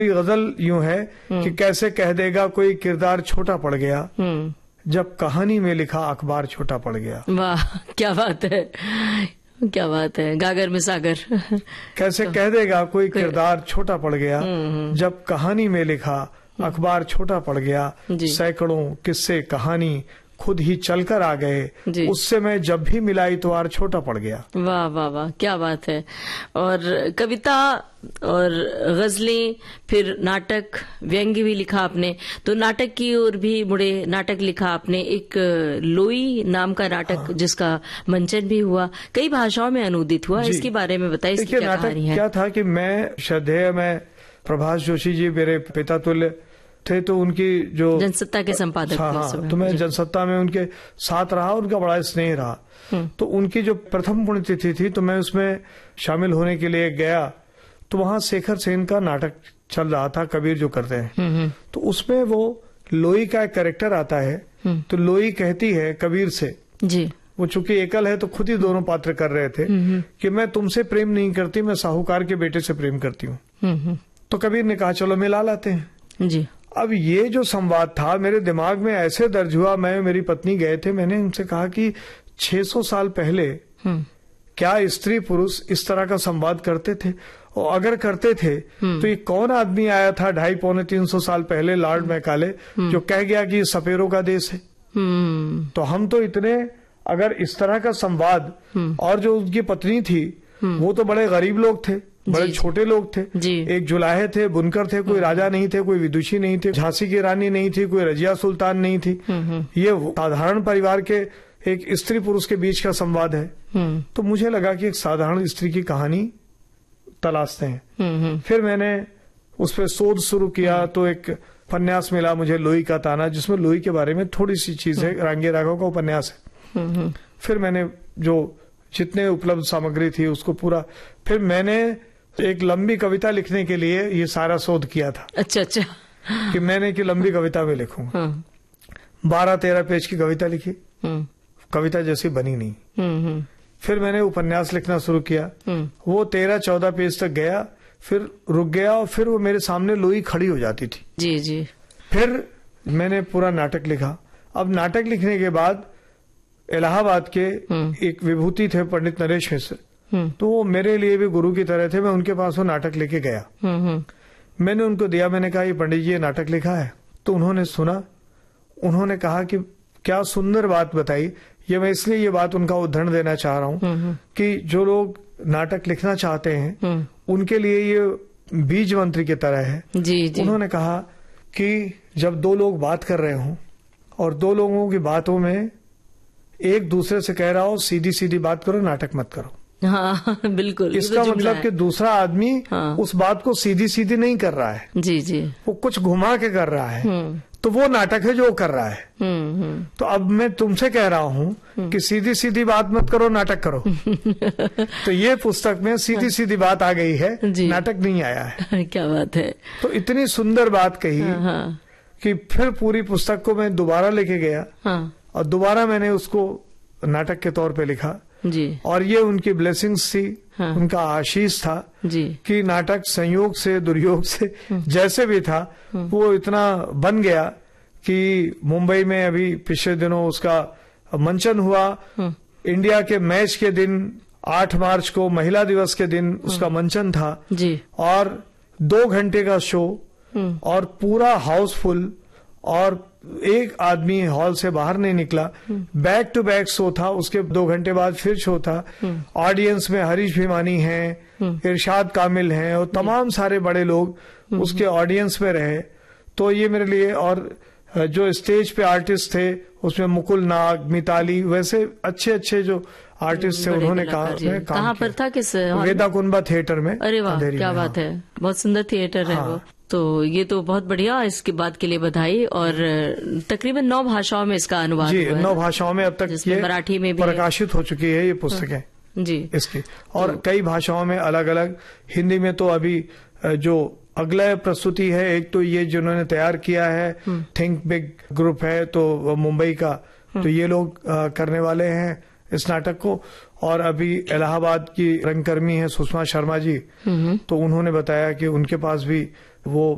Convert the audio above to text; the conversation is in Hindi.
गजल यूं है कि कैसे कह देगा कोई किरदार छोटा पड़ गया, जब कहानी में लिखा अखबार छोटा पड़ गया। वाह, क्या बात है, क्या बात है, गागर में सागर। कैसे कह देगा कोई किरदार छोटा पड़ गया, जब कहानी में लिखा अखबार छोटा पड़ गया। सैकड़ों किस्से कहानी खुद ही चलकर आ गए, उससे मैं जब भी मिला इतवार छोटा पड़ गया। वाह वाह वाह, क्या बात है। और कविता और गजलें, फिर नाटक, व्यंग्य भी लिखा आपने, तो नाटक की ओर भी मुड़े, नाटक लिखा आपने, एक लोई नाम का नाटक। हाँ। जिसका मंचन भी हुआ, कई भाषाओं में अनुदित हुआ, इसके बारे में बताइए, इसकी क्या कहानी है? क्या था कि मैं श्रद्धेय में प्रभाष जोशी जी मेरे पिता तुल्य थे, तो उनकी जो जनसत्ता के संपादक थे। हाँ, तो मैं जनसत्ता में उनके साथ रहा, उनका बड़ा स्नेह रहा। तो उनकी जो प्रथम पुण्यतिथि थी, तो मैं उसमें शामिल होने के लिए गया, तो वहां शेखर सेन का नाटक चल रहा था, कबीर जो करते हैं। तो उसमें वो लोई का एक कैरेक्टर आता है, तो लोई कहती है कबीर से जी, वो चूंकि एकल है तो खुद ही दोनों पात्र कर रहे थे कि मैं तुमसे प्रेम नहीं करती, मैं साहूकार के बेटे से प्रेम करती हूँ। तो कबीर ने कहा चलो मिला लाते हैं जी। अब ये जो संवाद था मेरे दिमाग में ऐसे दर्ज हुआ, मैं मेरी पत्नी गए थे, मैंने उनसे कहा कि 600 साल पहले क्या स्त्री पुरुष इस तरह का संवाद करते थे, और अगर करते थे तो ये कौन आदमी आया था 250-300 साल पहले, लॉर्ड मैकाले, जो कह गया कि ये सपेरों का देश है। तो हम तो इतने, अगर इस तरह का संवाद, और जो उनकी पत्नी थी वो तो बड़े गरीब लोग थे, बड़े छोटे लोग थे, एक जुलाहे थे, बुनकर थे, कोई राजा नहीं थे, कोई विदुषी नहीं थे, झांसी की रानी नहीं थी, कोई रजिया सुल्तान नहीं थी। ये साधारण परिवार के एक स्त्री पुरुष के बीच का संवाद है। तो मुझे लगा कि एक साधारण स्त्री की कहानी तलाशते हैं। फिर मैंने उस पर शोध शुरू किया, तो एक उपन्यास मिला मुझे, लोई का ताना, जिसमें लोई के बारे में थोड़ी सी चीज है, रांगे राघव का उपन्यास है। फिर मैंने जो जितने उपलब्ध सामग्री थी उसको पूरा, फिर मैंने एक लंबी कविता लिखने के लिए ये सारा शोध किया था। अच्छा अच्छा, कि मैंने की लंबी कविता में लिखूंगा। 12-13 पेज की कविता लिखी, कविता जैसी बनी नहीं। फिर मैंने उपन्यास लिखना शुरू किया, वो 13-14 पेज तक गया, फिर रुक गया, और फिर वो मेरे सामने लोई खड़ी हो जाती थी। जी जी। फिर मैंने पूरा नाटक लिखा। अब नाटक लिखने के बाद इलाहाबाद के एक विभूति थे पंडित नरेश मिश्र, तो वो मेरे लिए भी गुरु की तरह थे। मैं उनके पास वो नाटक लेके गया, मैंने उनको दिया, मैंने कहा ये पंडित जी ये नाटक लिखा है। तो उन्होंने सुना, उन्होंने कहा कि क्या सुंदर बात बताई। ये मैं इसलिए ये बात उनका उदाहरण देना चाह रहा हूँ कि जो लोग नाटक लिखना चाहते हैं उनके लिए ये बीज मंत्री की तरह है। जी जी। उन्होंने कहा कि जब दो लोग बात कर रहे हों और दो लोगों की बातों में एक दूसरे से कह रहा हो सीधी सीधी बात करो, नाटक मत करो। हाँ बिल्कुल। इसका मतलब कि दूसरा आदमी उस बात को सीधी सीधी नहीं कर रहा है, जी जी, वो कुछ घुमा के कर रहा है, तो वो नाटक है जो वो कर रहा है। तो अब मैं तुमसे कह रहा हूँ कि सीधी सीधी बात मत करो, नाटक करो। तो ये पुस्तक में सीधी सीधी बात आ गई है, नाटक नहीं आया है। क्या बात है। तो इतनी सुंदर बात कही कि फिर पूरी पुस्तक को मैं दोबारा लेके गया, और दोबारा मैंने उसको नाटक के तौर पे लिखा जी। और ये उनकी ब्लेसिंग्स थी, उनका आशीष था जी, कि नाटक संयोग से दुर्योग से जैसे भी था वो इतना बन गया कि मुंबई में अभी पिछले दिनों उसका मंचन हुआ। इंडिया के मैच के दिन 8 मार्च को, महिला दिवस के दिन उसका मंचन था जी, और 2 घंटे का शो, और पूरा हाउसफुल, और एक आदमी हॉल से बाहर नहीं निकला। बैक टू बैक शो था, उसके 2 घंटे बाद फिर शो था। ऑडियंस में हरीश भिमानी हैं, इरशाद कामिल हैं, और तमाम सारे बड़े लोग उसके ऑडियंस में रहे। तो ये मेरे लिए, और जो स्टेज पे आर्टिस्ट थे उसमें मुकुल नाग, मिताली, वैसे अच्छे अच्छे जो आर्टिस्ट थे, उन्होंने कहाँ पर था, किस वेदा कुंभा थिएटर में। अरे वाह, क्या बात है, बहुत सुंदर थिएटर है वो। तो ये तो बहुत बढ़िया, इसके बाद के लिए बधाई। और तकरीबन 9 भाषाओं में इसका अनुवाद जी, 9 भाषाओं में अब तक ये मराठी में भी प्रकाशित हो चुकी है ये पुस्तकें जी इसकी, और कई भाषाओं में अलग अलग। हिंदी में तो अभी जो अगला प्रस्तुति है, एक तो ये जिन्होंने तैयार किया है, थिंक बिग ग्रुप है, तो मुंबई का, तो ये लोग करने वाले हैं इस नाटक को। और अभी इलाहाबाद की रंगकर्मी है सुषमा शर्मा जी, तो उन्होंने बताया कि उनके पास भी वो